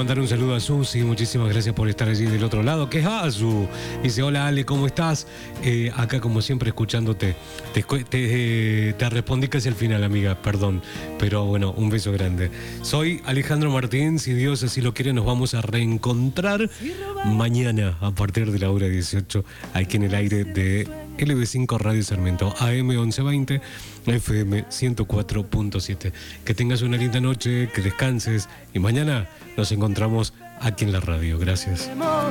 mandar un saludo a Susi, muchísimas gracias por estar allí del otro lado. ¿Qué es Azu? Dice, hola Ale, ¿cómo estás? Acá como siempre escuchándote. Te respondí casi al final, amiga, perdón. Pero bueno, un beso grande. Soy Alejandro Martín, si Dios así lo quiere nos vamos a reencontrar mañana a partir de la hora 18 aquí en el aire de LB5 Radio Sarmiento, AM 1120, FM 104.7. Que tengas una linda noche, que descanses y mañana nos encontramos aquí en la radio. Gracias.